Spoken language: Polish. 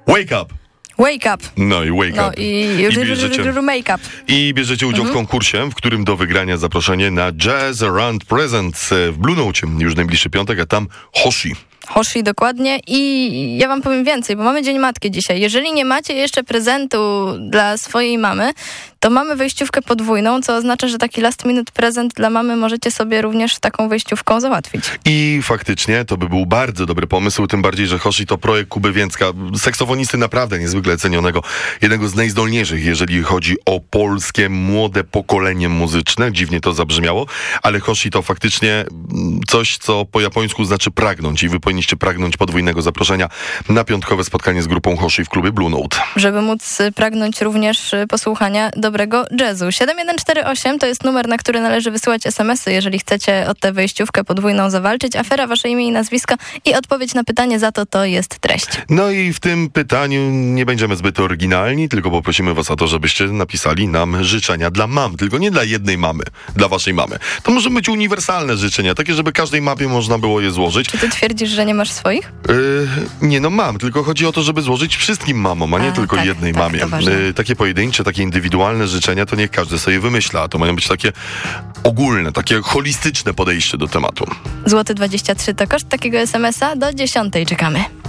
Wake Up. Wake Up. No i Wake Up. Make Up. I bierzecie udział w konkursie, w którym do wygrania zaproszenie na Jazz Around Presents w Blue Note już najbliższy piątek, a tam Hoshi, dokładnie. I ja wam powiem więcej, bo mamy Dzień Matki dzisiaj. Jeżeli nie macie jeszcze prezentu dla swojej mamy, to mamy wejściówkę podwójną, co oznacza, że taki last minute prezent dla mamy możecie sobie również taką wejściówką załatwić. I faktycznie to by był bardzo dobry pomysł, tym bardziej, że Hoshi to projekt Kuby Więcka, saksofonisty naprawdę niezwykle cenionego, jednego z najzdolniejszych, jeżeli chodzi o polskie młode pokolenie muzyczne. Dziwnie to zabrzmiało, ale Hoshi to faktycznie coś, co po japońsku znaczy pragnąć i wy powinniście pragnąć podwójnego zaproszenia na piątkowe spotkanie z grupą Hoshi w klubie Blue Note. Żeby móc pragnąć również posłuchania dobrego jazzu. 7148 to jest numer, na który należy wysyłać SMS-y, jeżeli chcecie o tę wejściówkę podwójną zawalczyć. Afera, wasze imię i nazwisko i odpowiedź na pytanie za to jest treść. No i w tym pytaniu nie będziemy zbyt oryginalni, tylko poprosimy was o to, żebyście napisali nam życzenia dla mam, tylko nie dla jednej mamy, dla waszej mamy. To może być uniwersalne życzenia, takie, żeby każdej mamie można było je złożyć. Czy ty twierdzisz, że nie masz swoich? Nie, no mam, tylko chodzi o to, żeby złożyć wszystkim mamom, a nie tylko jednej mamie. Takie pojedyncze, takie indywidualne życzenia, to niech każdy sobie wymyśla, a to mają być takie ogólne, takie holistyczne podejście do tematu. Złoty 23 to koszt takiego SMS-a, do 10 czekamy.